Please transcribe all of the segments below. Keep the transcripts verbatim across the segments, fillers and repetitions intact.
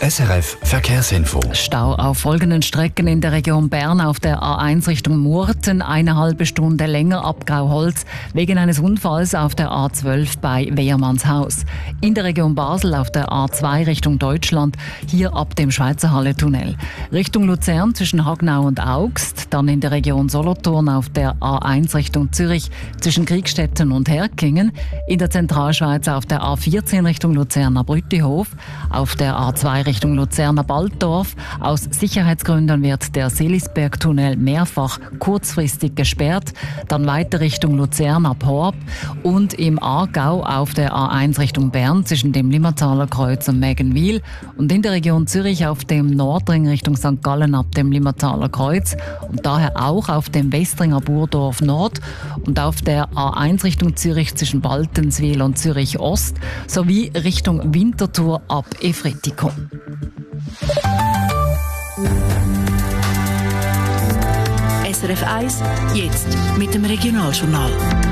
S R F Verkehrsinfo. Stau auf folgenden Strecken in der Region Bern auf der A eins Richtung Murten, eine halbe Stunde länger ab Grauholz wegen eines Unfalls auf der A zwölf bei Wehrmannshaus. In der Region Basel auf der A zwei Richtung Deutschland, hier ab dem Schweizerhalle-Tunnel. Richtung Luzern zwischen Hagnau und Augst, dann in der Region Solothurn auf der A eins Richtung Zürich zwischen Kriegstetten und Herkingen, in der Zentralschweiz auf der A vierzehn Richtung Luzerner Brüttihof, auf der A zwei Richtung Luzerner Balddorf. Aus Sicherheitsgründen wird der Seelisberg-Tunnel mehrfach kurzfristig gesperrt. Dann weiter Richtung Luzern ab Horb und im Aargau auf der A eins Richtung Bern zwischen dem Limmertaler Kreuz und Mägenwil und in der Region Zürich auf dem Nordring Richtung Sankt Gallen ab dem Limmertaler Kreuz und daher auch auf dem Westringer Burdorf Nord und auf der A eins Richtung Zürich zwischen Baltenswil und Zürich Ost sowie Richtung Winterthur ab Efretikum. S R F eins, jetzt mit dem Regionaljournal.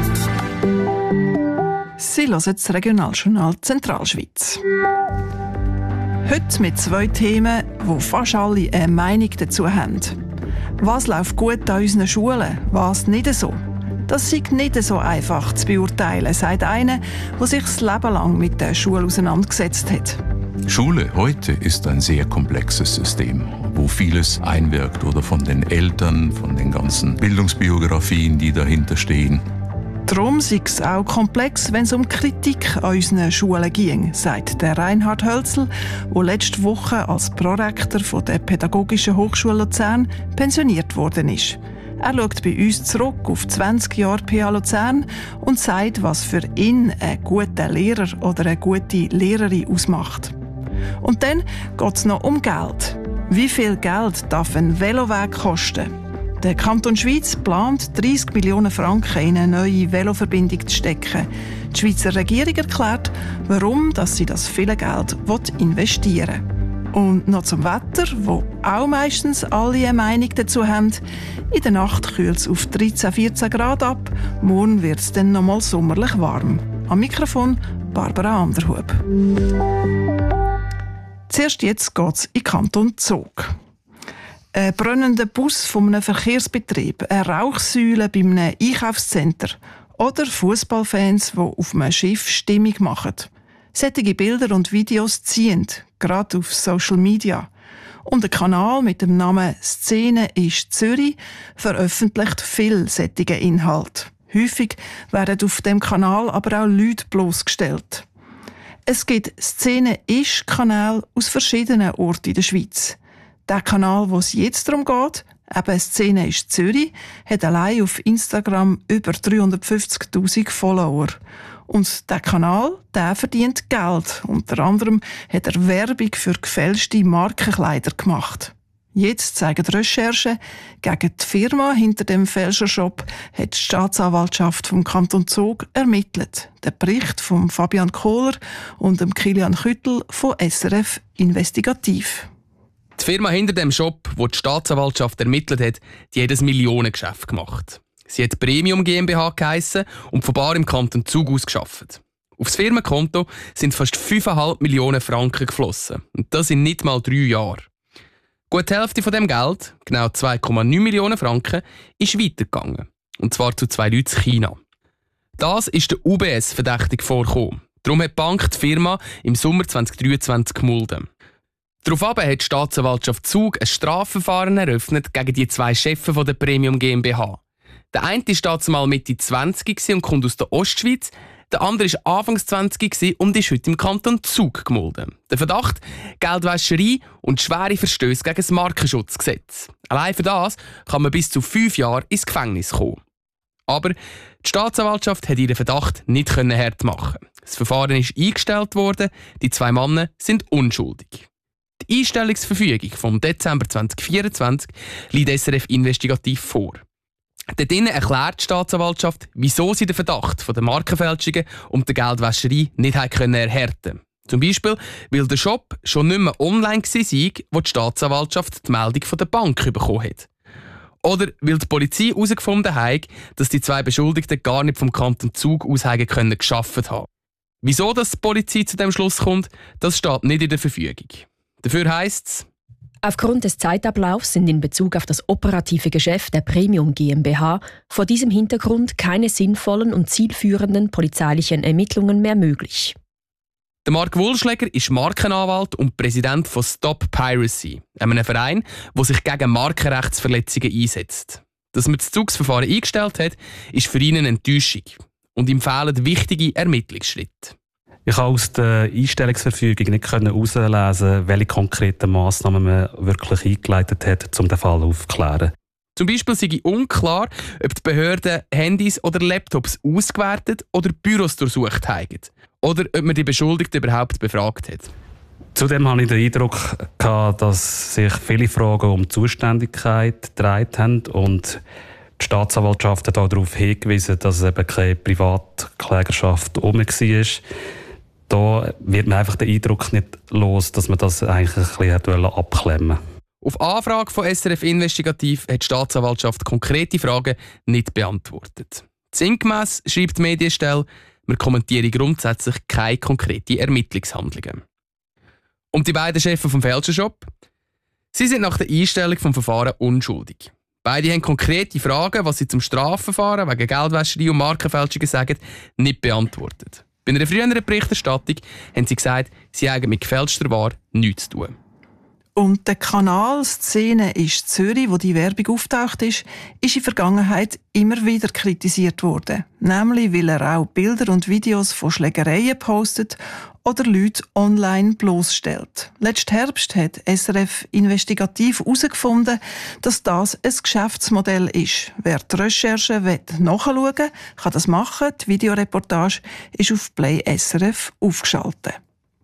Sie hören das Regionaljournal Zentralschweiz. Heute mit zwei Themen, wo fast alle eine Meinung dazu haben. Was läuft gut an unseren Schulen, was nicht so? Das sei nicht so einfach zu beurteilen, sagt einer, der sich das Leben lang mit der Schule auseinandergesetzt hat. Schule heute ist ein sehr komplexes System, wo vieles einwirkt oder von den Eltern, von den ganzen Bildungsbiografien, die dahinter stehen. Darum sei es auch komplex, wenn es um Kritik an unseren Schulen ging, sagt der Reinhard Hölzel, der letzte Woche als Prorektor von der Pädagogischen Hochschule Luzern pensioniert worden ist. Er schaut bei uns zurück auf zwanzig Jahre P H Luzern und sagt, was für ihn ein guter Lehrer oder eine gute Lehrerin ausmacht. Und dann geht es noch um Geld. Wie viel Geld darf ein Veloweg kosten? Der Kanton Schweiz plant, dreissig Millionen Franken in eine neue Veloverbindung zu stecken. Die Schweizer Regierung erklärt, warum dass sie das viele Geld investieren will. Und noch zum Wetter, wo auch meistens alle eine Meinung dazu haben. In der Nacht kühlt es auf dreizehn, vierzehn Grad ab. Morgen wird es dann noch mal sommerlich warm. Am Mikrofon Barbara Anderhub. Zuerst jetzt geht es in den Kanton Zug. Ein brennender Bus von einem Verkehrsbetrieb, eine Rauchsäule bei einem Einkaufscenter oder Fußballfans, die auf einem Schiff Stimmung machen. Solche Bilder und Videos ziehen, gerade auf Social Media. Und der Kanal mit dem Namen «Szene ist Zürich» veröffentlicht viel solche Inhalte. Häufig werden auf dem Kanal aber auch Leute bloßgestellt. Es gibt «Szene ist» Kanäle aus verschiedenen Orten in der Schweiz. Der Kanal, wo es jetzt darum geht, eben «Szene ist Zürich», hat allein auf Instagram über dreihundertfünfzigtausend Follower. Und der Kanal, der verdient Geld. Unter anderem hat er Werbung für gefälschte Markenkleider gemacht. Jetzt zeigen Recherchen gegen die Firma hinter dem Fälschershop hat die Staatsanwaltschaft vom Kanton Zug ermittelt. Der Bericht von Fabian Kohler und dem Kilian Küttel von S R F Investigativ. Die Firma hinter dem Shop, wo die Staatsanwaltschaft ermittelt hat, die hat ein Millionengeschäft gemacht. Sie hat Premium GmbH geheissen und von bar im Kanton Zug ausgeschafft. Aufs Firmenkonto sind fast fünfeinhalb Millionen Franken geflossen. Und das in nicht mal drei Jahren. Gut die Hälfte von dem Geld, genau zwei Komma neun Millionen Franken, ist weitergegangen. Und zwar zu zwei Leuten in China. Das ist der U B S verdächtig vorgekommen. Darum hat die Bank die Firma im Sommer zwanzig dreiundzwanzig gemulden. Daraufhin hat die Staatsanwaltschaft Zug ein Strafverfahren eröffnet gegen die zwei Chefs von der Premium GmbH. Der eine war damals Mitte zwanzig und kommt aus der Ostschweiz. Der andere war Anfangs zwanzig und ist heute im Kanton Zug gemulden. Der Verdacht: Geldwäscherei und schwere Verstöße gegen das Markenschutzgesetz. Allein für das kann man bis zu fünf Jahre ins Gefängnis kommen. Aber die Staatsanwaltschaft hat ihren Verdacht nicht hart machen. Das Verfahren ist eingestellt worden, die zwei Männer sind unschuldig. Die Einstellungsverfügung vom Dezember zwanzig vierundzwanzig liegt S R F Investigativ vor. Dort erklärt die Staatsanwaltschaft, wieso sie den Verdacht von der Markenfälschungen und der Geldwäscherei nicht erhärten konnten. Zum Beispiel, weil der Shop schon nicht mehr online war, wo die Staatsanwaltschaft die Meldung von der Bank bekommen hat. Oder weil die Polizei herausgefunden hat, dass die zwei Beschuldigten gar nicht vom Kanton Zug aus haben können gearbeitet haben. Wieso dass die Polizei zu dem Schluss kommt, das steht nicht in der Verfügung. Dafür heisst es: Aufgrund des Zeitablaufs sind in Bezug auf das operative Geschäft der Premium GmbH vor diesem Hintergrund keine sinnvollen und zielführenden polizeilichen Ermittlungen mehr möglich. Der Mark Wulschläger ist Markenanwalt und Präsident von Stop Piracy, einem Verein, der sich gegen Markenrechtsverletzungen einsetzt. Dass man das Zugsverfahren eingestellt hat, ist für ihn eine Enttäuschung und ihm fehlen wichtige Ermittlungsschritte. Ich konnte aus der Einstellungsverfügung nicht herauslesen, welche konkreten Massnahmen man wirklich eingeleitet hat, um den Fall aufzuklären. Zum Beispiel sei unklar, ob die Behörden Handys oder Laptops ausgewertet oder Büros durchsucht haben. Oder ob man die Beschuldigten überhaupt befragt hat. Zudem hatte ich den Eindruck, dass sich viele Fragen um die Zuständigkeit gedreht haben und die Staatsanwaltschaft hat auch darauf hingewiesen, dass es eben keine Privatklägerschaft herum war. Da wird man einfach den Eindruck nicht los, dass man das eigentlich ein bisschen abklemmen wollte. Auf Anfrage von S R F Investigativ hat die Staatsanwaltschaft konkrete Fragen nicht beantwortet. Sinngemäss schreibt die Medienstelle, wir kommentieren grundsätzlich keine konkreten Ermittlungshandlungen. Und die beiden Chefs vom Fälschershop? Sie sind nach der Einstellung des Verfahrens unschuldig. Beide haben konkrete Fragen, was sie zum Strafverfahren wegen Geldwäscherei und Markenfälschungen sagen, nicht beantwortet. Bei einer früheren Berichterstattung haben sie gesagt, sie haben mit gefälschter Ware nichts zu tun. Und die Kanalszene in Zürich, wo die Werbung auftaucht ist, ist in der Vergangenheit immer wieder kritisiert worden. Nämlich, weil er auch Bilder und Videos von Schlägereien postet oder Leute online bloßstellt. Letzten Herbst hat S R F Investigativ herausgefunden, dass das ein Geschäftsmodell ist. Wer die Recherche nachschauen will, kann das machen. Die Videoreportage ist auf Play S R F aufgeschaltet.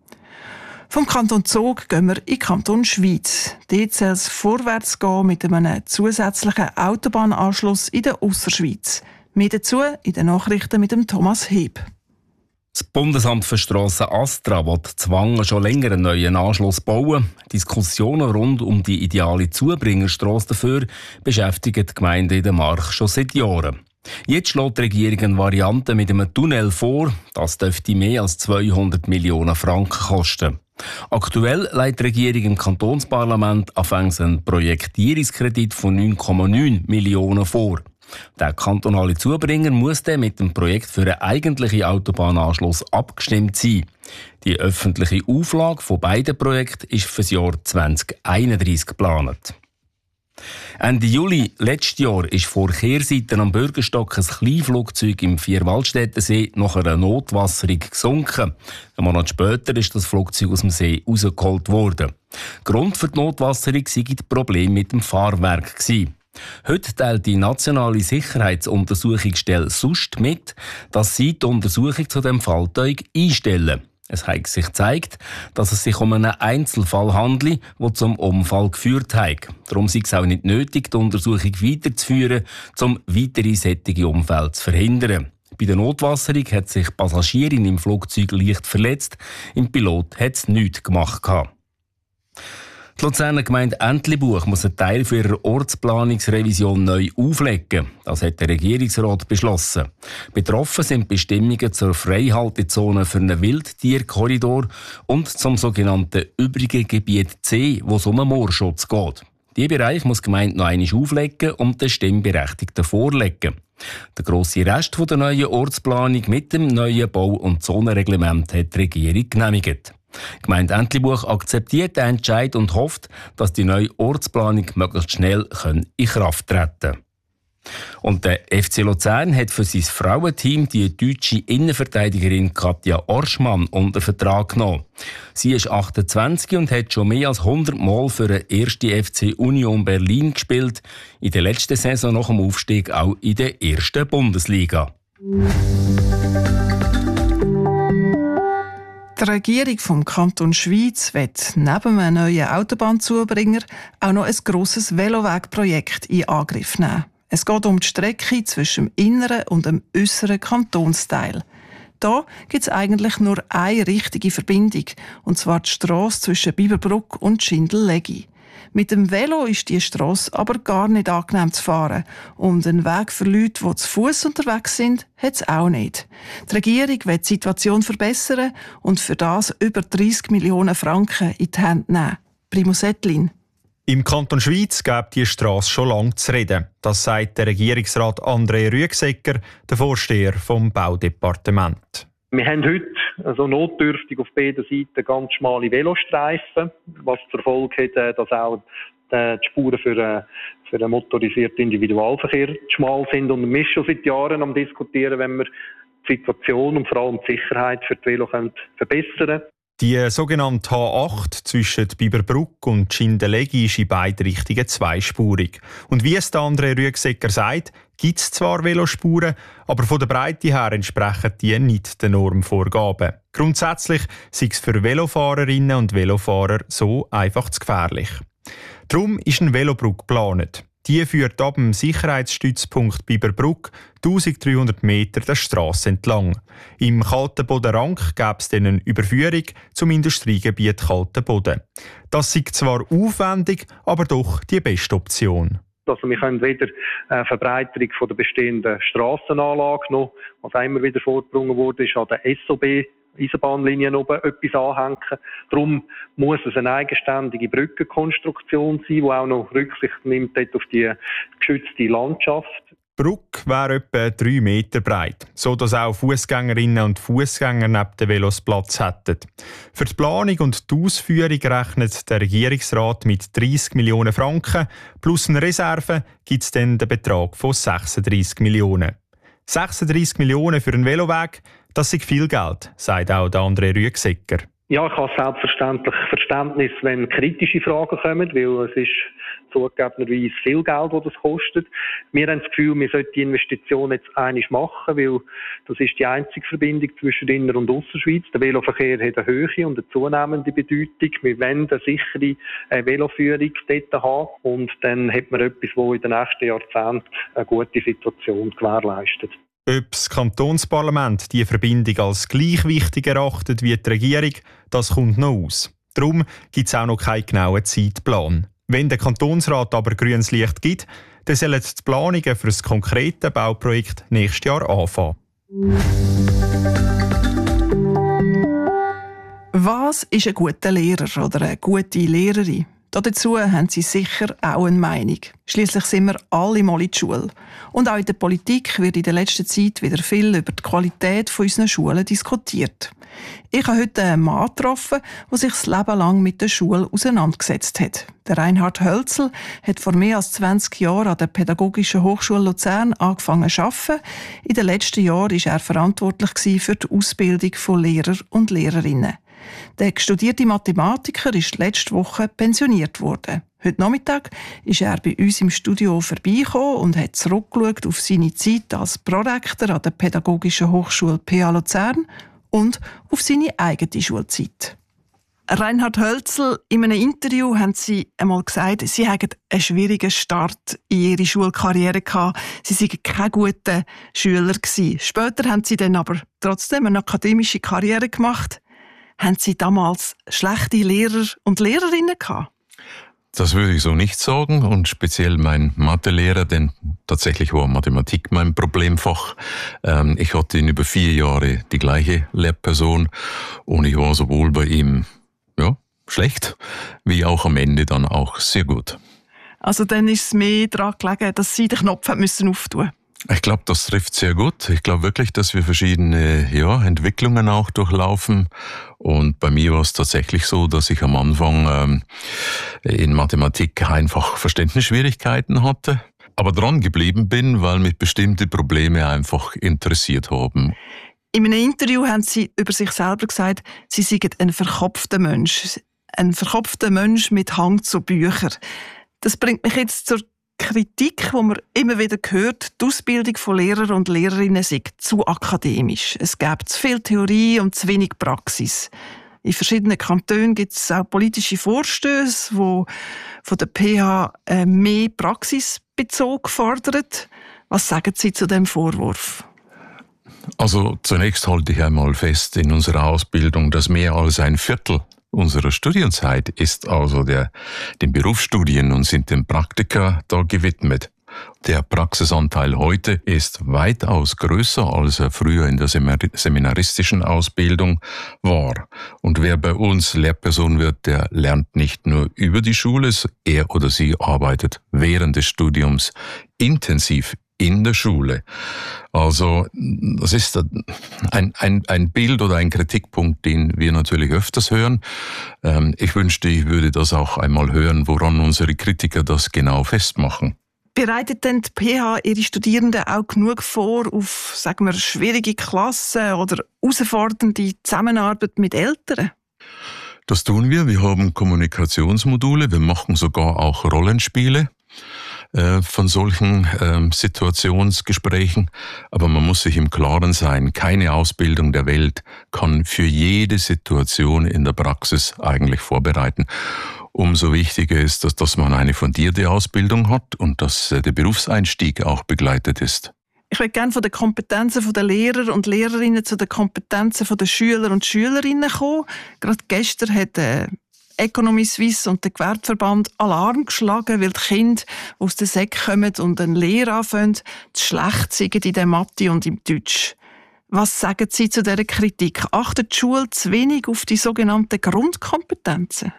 Vom Kanton Zug gehen wir in den Kanton Schwyz. Dort soll es vorwärts gehen mit einem zusätzlichen Autobahnanschluss in der Ausserschweiz. Mehr dazu in den Nachrichten mit dem Thomas Heb. Das Bundesamt für Strassen Astra will Zwangen schon länger einen neuen Anschluss bauen. Diskussionen rund um die ideale Zubringerstrasse dafür beschäftigen die Gemeinden in der Mark schon seit Jahren. Jetzt schlägt die Regierung eine Variante mit einem Tunnel vor. Das dürfte mehr als zweihundert Millionen Franken kosten. Aktuell legt die Regierung im Kantonsparlament anfangs einen Projektierungskredit von neun Komma neun Millionen vor. Der kantonale Zubringer muss dann mit dem Projekt für einen eigentlichen Autobahnanschluss abgestimmt sein. Die öffentliche Auflage von beiden Projekten ist für das Jahr zwanzig einunddreißig geplant. Ende Juli letztes Jahr ist vor Kehrseite am Bürgerstock ein Kleinflugzeug im Vierwaldstättensee nach einer Notwasserung gesunken. Ein Monat später ist das Flugzeug aus dem See rausgeholt worden. Grund für die Notwasserung sei die Probleme mit dem Fahrwerk gewesen. Heute teilt die nationale Sicherheitsuntersuchungsstelle S U S T mit, dass sie die Untersuchung zu dem Fahrzeug einstellen. Es hat sich gezeigt, dass es sich um einen Einzelfall handelt, der zum Unfall geführt hat. Darum sei es auch nicht nötig, die Untersuchung weiterzuführen, um weitere solche Unfälle zu verhindern. Bei der Notwasserung hat sich die Passagierin im Flugzeug leicht verletzt, im Pilot hat es nichts gemacht. Die Luzerner Gemeinde Entlebuch muss einen Teil für ihre Ortsplanungsrevision neu auflegen. Das hat der Regierungsrat beschlossen. Betroffen sind Bestimmungen zur Freihaltezone für einen Wildtierkorridor und zum sogenannten übrigen Gebiet C, wo es um einen Moorschutz geht. Diesen Bereich muss die Gemeinde noch einmal auflegen und den Stimmberechtigten vorlegen. Der grosse Rest der neuen Ortsplanung mit dem neuen Bau- und Zonenreglement hat die Regierung genehmigt. Die Gemeinde Entlebuch akzeptiert den Entscheid und hofft, dass die neue Ortsplanung möglichst schnell in Kraft treten kann. Und der F C Luzern hat für sein Frauenteam die deutsche Innenverteidigerin Katja Orschmann unter Vertrag genommen. Sie ist achtundzwanzig und hat schon mehr als hundert Mal für den ersten F C Union Berlin gespielt. In der letzten Saison nach dem Aufstieg auch in der ersten Bundesliga. Die Regierung vom Kanton Schwyz will neben einem neuen Autobahnzubringer auch noch ein grosses Velowegprojekt in Angriff nehmen. Es geht um die Strecke zwischen dem inneren und dem äußeren Kantonsteil. Da gibt es eigentlich nur eine richtige Verbindung, und zwar die Strasse zwischen Biberbruck und Schindellegi. Mit dem Velo ist die Strasse aber gar nicht angenehm zu fahren. Und einen Weg für Leute, die zu Fuss unterwegs sind, hat es auch nicht. Die Regierung will die Situation verbessern und für das über dreissig Millionen Franken in die Hand nehmen. Primus Ettlin. Im Kanton Schwyz gibt die Strasse schon lange zu reden. Das sagt der Regierungsrat André Rüegsegger, der Vorsteher vom Baudepartement. Wir haben heute also notdürftig auf beiden Seiten ganz schmale Velostreifen, was zur Folge hat, dass auch die Spuren für, für den motorisierten Individualverkehr schmal sind. Und wir sind schon seit Jahren am Diskutieren, wenn wir die Situation und vor allem die Sicherheit für die Velo verbessern können. Die sogenannte H acht zwischen Biberbruck und Schindelegi ist in beide Richtungen zweispurig. Und wie es der André Rüegsegger sagt, gibt es zwar Velospuren, aber von der Breite her entsprechen die nicht den Normvorgaben. Grundsätzlich sei es für Velofahrerinnen und Velofahrer so einfach zu gefährlich. Darum ist eine Velobrücke geplant. Die führt ab dem Sicherheitsstützpunkt Biberbruck eintausenddreihundert Meter der Strasse entlang. Im Kaltenbodenrang gäbe es dann eine Überführung zum Industriegebiet Kaltenboden. Das sei zwar aufwendig, aber doch die beste Option. Also wir können weder eine Verbreiterung von der bestehenden Strassenanlage noch, was auch immer wieder vorgebracht wurde, ist an der S O B Eisenbahnlinien oben etwas anhängen. Darum muss es eine eigenständige Brückenkonstruktion sein, die auch noch Rücksicht nimmt auf die geschützte Landschaft. Die Brücke wäre etwa drei Meter breit, sodass auch Fußgängerinnen und Fußgänger neben den Velos Platz hätten. Für die Planung und die Ausführung rechnet der Regierungsrat mit dreissig Millionen Franken, plus eine Reserve gibt es dann den Betrag von sechsunddreissig Millionen. sechsunddreissig Millionen für einen Veloweg, das ist viel Geld, sagt auch der André Rüegsegger. Ja, ich habe selbstverständlich Verständnis, wenn kritische Fragen kommen, weil es ist zugegebenerweise viel Geld, das das kostet. Wir haben das Gefühl, wir sollten die Investition jetzt einmal machen, weil das ist die einzige Verbindung zwischen Inner- und Ausserschweiz. Der Veloverkehr hat eine Höhe und eine zunehmende Bedeutung. Wir wollen eine sichere Veloführung dort haben und dann hat man etwas, das in den nächsten Jahrzehnten eine gute Situation gewährleistet. Ob das Kantonsparlament die Verbindung als gleich wichtig erachtet wie die Regierung, das kommt noch aus. Darum gibt es auch noch keinen genauen Zeitplan. Wenn der Kantonsrat aber grünes Licht gibt, dann sollen die Planungen für das konkrete Bauprojekt nächstes Jahr anfangen. Was ist ein guter Lehrer oder eine gute Lehrerin? Dazu haben Sie sicher auch eine Meinung. Schliesslich sind wir alle mal in der Schule. Und auch in der Politik wird in der letzten Zeit wieder viel über die Qualität unserer Schulen diskutiert. Ich habe heute einen Mann getroffen, der sich das Leben lang mit der Schule auseinandergesetzt hat. Der Reinhard Hölzel hat vor mehr als zwanzig Jahren an der Pädagogischen Hochschule Luzern angefangen zu arbeiten. In den letzten Jahren war er verantwortlich für die Ausbildung von Lehrern und Lehrerinnen. Der studierte Mathematiker ist letzte Woche pensioniert worden. Heute Nachmittag ist er bei uns im Studio vorbeigekommen und hat zurückgeschaut auf seine Zeit als Prorektor an der Pädagogischen Hochschule P H Luzern und auf seine eigene Schulzeit. Reinhard Hölzel, in einem Interview haben Sie einmal gesagt, Sie hatten einen schwierigen Start in Ihre Schulkarriere gehabt. Sie waren kein guter Schüler gewesen. Später haben Sie dann aber trotzdem eine akademische Karriere gemacht. Haben Sie damals schlechte Lehrer und Lehrerinnen gehabt? Das würde ich so nicht sagen und speziell mein Mathelehrer, denn tatsächlich war Mathematik mein Problemfach. Ähm, ich hatte in über vier Jahre die gleiche Lehrperson und ich war sowohl bei ihm ja, schlecht, wie auch am Ende dann auch sehr gut. Also dann ist es mehr daran gelegen, dass Sie den Knopf haben müssen auftun. Ich glaube, das trifft sehr gut. Ich glaube wirklich, dass wir verschiedene ja, Entwicklungen auch durchlaufen. Und bei mir war es tatsächlich so, dass ich am Anfang ähm, in Mathematik einfach Verständnisschwierigkeiten hatte, aber dran geblieben bin, weil mich bestimmte Probleme einfach interessiert haben. In einem Interview haben Sie über sich selber gesagt, Sie seien ein verkopfter Mensch. Ein verkopfter Mensch mit Hang zu Büchern. Das bringt mich jetzt zur Kritik, die man immer wieder hört, die Ausbildung von Lehrern und Lehrerinnen sei zu akademisch. Es gäbe zu viel Theorie und zu wenig Praxis. In verschiedenen Kantonen gibt es auch politische Vorstöße, die von der P H mehr Praxisbezug fordern. Was sagen Sie zu dem Vorwurf? Also zunächst halte ich einmal fest in unserer Ausbildung, dass mehr als ein Viertel unserer Studienzeit ist also der, den Berufsstudien und sind den Praktika da gewidmet. Der Praxisanteil heute ist weitaus größer, als er früher in der seminaristischen Ausbildung war. Und wer bei uns Lehrperson wird, der lernt nicht nur über die Schule, er oder sie arbeitet während des Studiums intensiv in der Schule. Also das ist ein, ein, ein Bild oder ein Kritikpunkt, den wir natürlich öfters hören. Ich wünschte, ich würde das auch einmal hören, woran unsere Kritiker das genau festmachen. Bereitet denn die P H ihre Studierenden auch genug vor auf, sagen wir, schwierige Klassen oder herausfordernde Zusammenarbeit mit Eltern? Das tun wir. Wir haben Kommunikationsmodule. Wir machen sogar auch Rollenspiele von solchen äh, Situationsgesprächen. Aber man muss sich im Klaren sein, keine Ausbildung der Welt kann für jede Situation in der Praxis eigentlich vorbereiten. Umso wichtiger ist, dass, dass man eine fundierte Ausbildung hat und dass äh, der Berufseinstieg auch begleitet ist. Ich würde gerne von den Kompetenzen der Lehrer und Lehrerinnen zu den Kompetenzen der Schüler und Schülerinnen kommen. Gerade gestern hat äh Economy Suisse und der Gewerbeverband Alarm geschlagen, weil die Kinder aus der Sek kommen und eine Lehre anfangen, zu schlecht sind in der Mathe und im Deutsch. Was sagen Sie zu dieser Kritik? Achtet die Schule zu wenig auf die sogenannten Grundkompetenzen?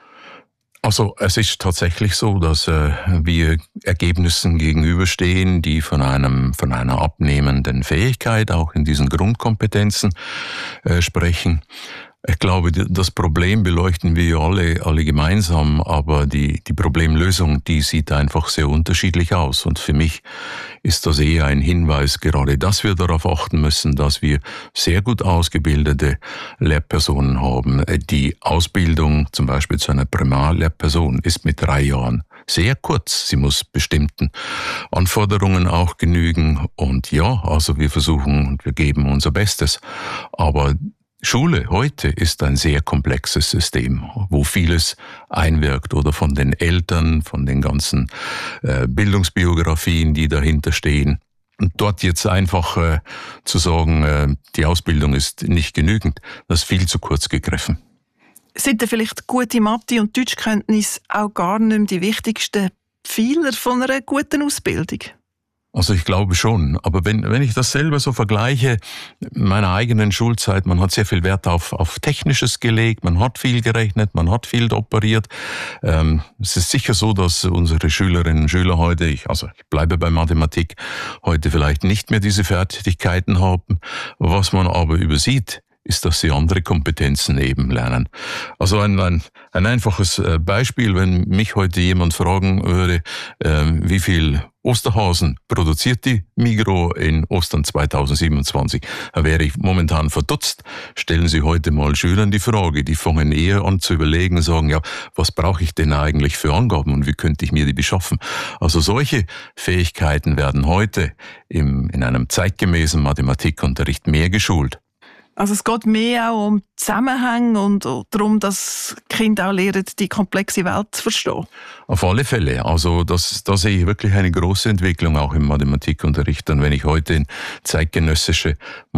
Also es ist tatsächlich so, dass äh, wir Ergebnissen gegenüberstehen, die von einem von einer abnehmenden Fähigkeit auch in diesen Grundkompetenzen äh, sprechen. Ich glaube, das Problem beleuchten wir alle, alle gemeinsam, aber die, die Problemlösung, die sieht einfach sehr unterschiedlich aus. Und für mich ist das eher ein Hinweis, gerade dass wir darauf achten müssen, dass wir sehr gut ausgebildete Lehrpersonen haben. Die Ausbildung zum Beispiel zu einer Primarlehrperson ist mit drei Jahren sehr kurz. Sie muss bestimmten Anforderungen auch genügen. Und ja, also wir versuchen und wir geben unser Bestes. Aber Schule heute ist ein sehr komplexes System, wo vieles einwirkt oder von den Eltern, von den ganzen äh, Bildungsbiografien, die dahinter stehen. Und dort jetzt einfach äh, zu sagen, äh, die Ausbildung ist nicht genügend, das ist viel zu kurz gegriffen. Sind denn vielleicht gute Mathe- und Deutschkenntnisse auch gar nicht mehr die wichtigsten Pfeiler von einer guten Ausbildung? Also ich glaube schon, aber wenn wenn ich das selber so vergleiche, meiner eigenen Schulzeit, man hat sehr viel Wert auf auf Technisches gelegt, man hat viel gerechnet, man hat viel operiert. Ähm, es ist sicher so, dass unsere Schülerinnen und Schüler heute, ich, also ich bleibe bei Mathematik, heute vielleicht nicht mehr diese Fertigkeiten haben. Was man aber übersieht, ist, dass sie andere Kompetenzen eben lernen. Also ein, ein, ein einfaches Beispiel, wenn mich heute jemand fragen würde, äh, wie viel Osterhasen produziert die Migros in Ostern zweitausendsiebenundzwanzig, da wäre ich momentan verdutzt. Stellen Sie heute mal Schülern die Frage, die fangen eher an zu überlegen und sagen, ja, was brauche ich denn eigentlich für Angaben und wie könnte ich mir die beschaffen? Also solche Fähigkeiten werden heute im, in einem zeitgemäßen Mathematikunterricht mehr geschult. Also es geht mehr auch um Zusammenhänge und darum, dass Kinder auch lernen, die komplexe Welt zu verstehen. Auf alle Fälle. Also das, da sehe ich wirklich eine große Entwicklung auch im Mathematikunterricht. Und wenn ich heute in zeitgenössische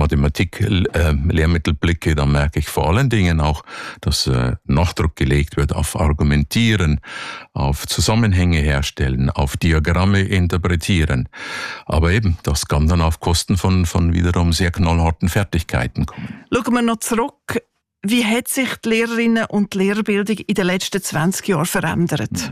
Mathematik-Lehrmittel blicke, dann merke ich vor allen Dingen auch, dass äh, Nachdruck gelegt wird auf Argumentieren, auf Zusammenhänge herstellen, auf Diagramme interpretieren. Aber eben, das kann dann auf Kosten von, von wiederum sehr knallharten Fertigkeiten kommen. Schauen wir noch zurück. Wie hat sich die Lehrerinnen- und die Lehrerbildung in den letzten zwanzig Jahren verändert?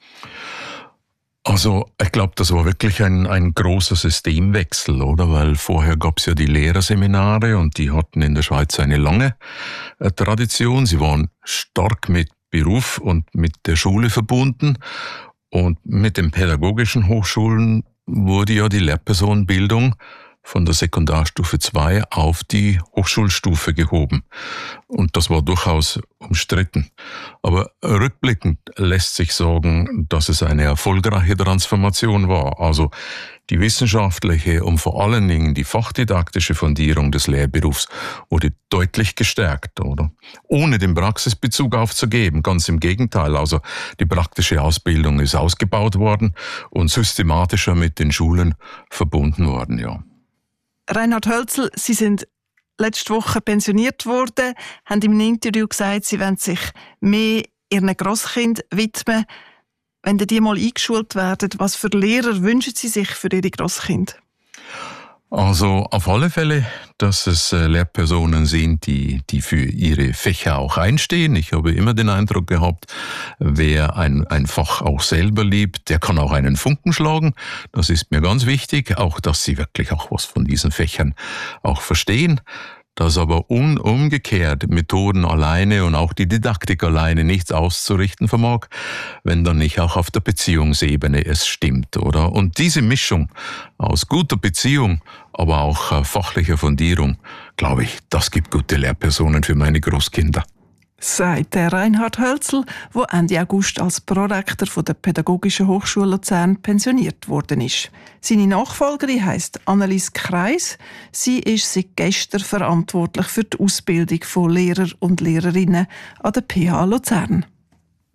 Also ich glaube, das war wirklich ein, ein großer Systemwechsel, oder? Weil vorher gab es ja die Lehrerseminare und die hatten in der Schweiz eine lange äh, Tradition. Sie waren stark mit Beruf und mit der Schule verbunden. Und mit den pädagogischen Hochschulen wurde ja die Lehrpersonenbildung von der Sekundarstufe zwei auf die Hochschulstufe gehoben. Und das war durchaus umstritten. Aber rückblickend lässt sich sagen, dass es eine erfolgreiche Transformation war. Also die wissenschaftliche und vor allen Dingen die fachdidaktische Fundierung des Lehrberufs wurde deutlich gestärkt, oder? Ohne den Praxisbezug aufzugeben, ganz im Gegenteil. Also die praktische Ausbildung ist ausgebaut worden und systematischer mit den Schulen verbunden worden, ja. Reinhard Hölzel, Sie sind letzte Woche pensioniert worden, haben im Interview gesagt, Sie wollen sich mehr Ihren Grosskind widmen. Wenn die mal eingeschult werden, was für Lehrer wünschen Sie sich für Ihre Grosskinder? Also auf alle Fälle, dass es Lehrpersonen sind, die, die für ihre Fächer auch einstehen. Ich habe immer den Eindruck gehabt, wer ein, ein Fach auch selber liebt, der kann auch einen Funken schlagen. Das ist mir ganz wichtig, auch dass sie wirklich auch was von diesen Fächern auch verstehen. Dass aber un- umgekehrt Methoden alleine und auch die Didaktik alleine nichts auszurichten vermag, wenn dann nicht auch auf der Beziehungsebene es stimmt, oder? Und diese Mischung aus guter Beziehung, aber auch äh, fachlicher Fundierung, glaube ich, das gibt gute Lehrpersonen für meine Großkinder. Sagt der Reinhard Hölzel, der Ende August als Prorektor von der Pädagogischen Hochschule Luzern pensioniert worden ist. Seine Nachfolgerin heisst Annelies Kreis. Sie ist seit gestern verantwortlich für die Ausbildung von Lehrer und Lehrerinnen an der P H Luzern.